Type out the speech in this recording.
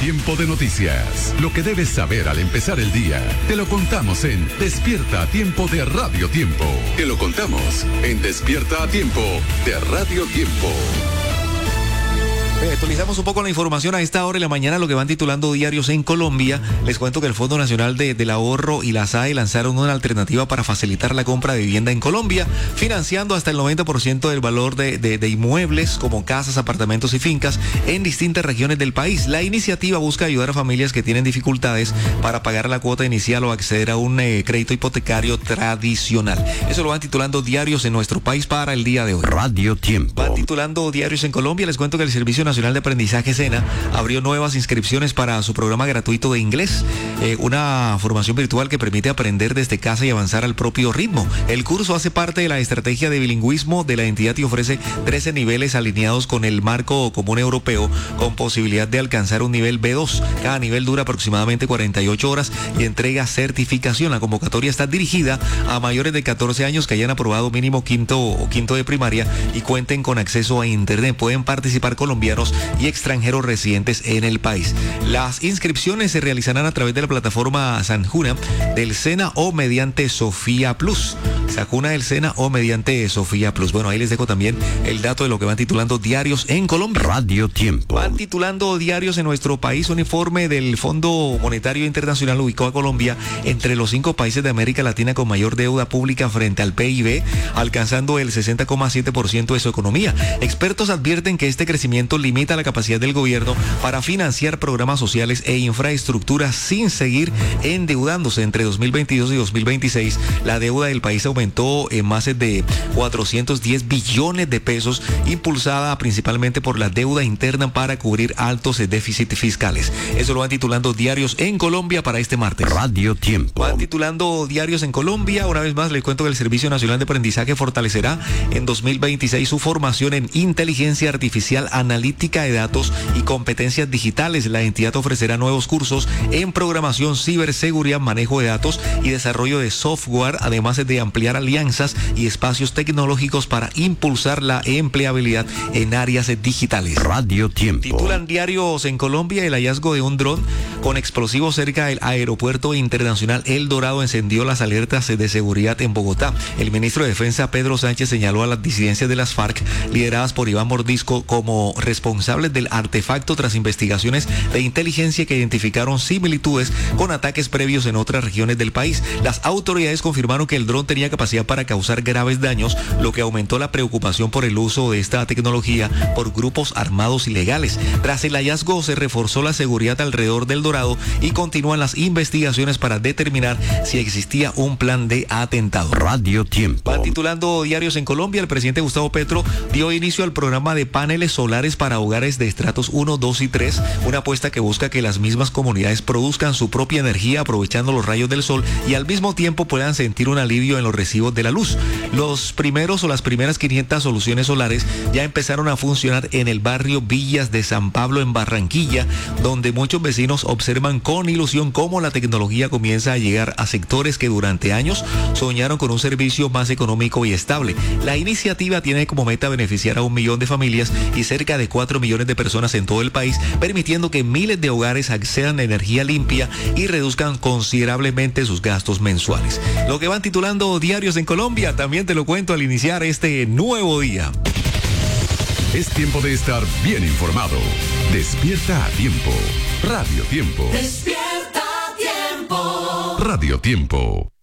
Tiempo de noticias. Lo que debes saber al empezar el día. Te lo contamos en Despierta a Tiempo de Radio Tiempo. Te lo contamos en Despierta a Tiempo de Radio Tiempo. Actualizamos un poco la información a esta hora de la mañana, lo que van titulando diarios en Colombia. Les cuento que el Fondo Nacional del Ahorro y la SAE lanzaron una alternativa para facilitar la compra de vivienda en Colombia, financiando hasta el 90% del valor de inmuebles como casas, apartamentos y fincas en distintas regiones del país. La iniciativa busca ayudar a familias que tienen dificultades para pagar la cuota inicial o acceder a un crédito hipotecario tradicional. Eso lo van titulando diarios en nuestro país para el día de hoy. Radio Tiempo. Van titulando diarios en Colombia. Les cuento que el Servicio Nacional de Aprendizaje SENA abrió nuevas inscripciones para su programa gratuito de inglés, una formación virtual que permite aprender desde casa y avanzar al propio ritmo. El curso hace parte de la estrategia de bilingüismo de la entidad y ofrece 13 niveles alineados con el marco común europeo, con posibilidad de alcanzar un nivel B2. Cada nivel dura aproximadamente 48 horas y entrega certificación. La convocatoria está dirigida a mayores de 14 años que hayan aprobado mínimo quinto de primaria y cuenten con acceso a internet. Pueden participar colombianos y extranjeros residentes en el país. Las inscripciones se realizarán a través de la plataforma Sanjuna del SENA o mediante Sofía Plus. Sanjuna del SENA o mediante Sofía Plus. Bueno, ahí les dejo también el dato de lo que van titulando diarios en Colombia. Radio Tiempo. Van titulando diarios en nuestro país. Un informe del Fondo Monetario Internacional ubicó a Colombia entre los 5 países de América Latina con mayor deuda pública frente al PIB, alcanzando el 60,7% de su economía. Expertos advierten que este crecimiento limita la capacidad del gobierno para financiar programas sociales e infraestructuras sin seguir endeudándose. Entre 2022 y 2026, la deuda del país aumentó en más de 410 billones de pesos, impulsada principalmente por la deuda interna para cubrir altos déficits fiscales. Eso lo van titulando diarios en Colombia para este martes. Radio Tiempo. Van titulando diarios en Colombia. Una vez más les cuento que el Servicio Nacional de Aprendizaje fortalecerá en 2026 su formación en inteligencia artificial, analítica de datos y competencias digitales. La entidad ofrecerá nuevos cursos en programación, ciberseguridad, manejo de datos y desarrollo de software, además de ampliar alianzas y espacios tecnológicos para impulsar la empleabilidad en áreas digitales. Radio Tiempo. Titulan diarios en Colombia: el hallazgo de un dron con explosivos cerca del Aeropuerto Internacional El Dorado encendió las alertas de seguridad en Bogotá. El ministro de Defensa, Pedro Sánchez, señaló a las disidencias de las FARC, lideradas por Iván Mordisco, como responsables del artefacto tras investigaciones de inteligencia que identificaron similitudes con ataques previos en otras regiones del país. Las autoridades confirmaron que el dron tenía capacidad para causar graves daños, lo que aumentó la preocupación por el uso de esta tecnología por grupos armados ilegales. Tras el hallazgo se reforzó la seguridad alrededor del Dorado y continúan las investigaciones para determinar si existía un plan de atentado. Radio Tiempo. Van titulando diarios en Colombia: el presidente Gustavo Petro dio inicio al programa de paneles solares para hogares de estratos 1, 2 y 3, una apuesta que busca que las mismas comunidades produzcan su propia energía aprovechando los rayos del sol y al mismo tiempo puedan sentir un alivio en los recibos de la luz. Las primeras 500 soluciones solares ya empezaron a funcionar en el barrio Villas de San Pablo en Barranquilla, donde muchos vecinos observan con ilusión cómo la tecnología comienza a llegar a sectores que durante años soñaron con un servicio más económico y estable. La iniciativa tiene como meta beneficiar a 1 millón de familias y cerca de 4 millones de personas en todo el país, permitiendo que miles de hogares accedan a energía limpia y reduzcan considerablemente sus gastos mensuales. Lo que van titulando diarios en Colombia, también te lo cuento al iniciar este nuevo día. Es tiempo de estar bien informado. Despierta a tiempo. Radio Tiempo. Despierta a tiempo. Radio Tiempo.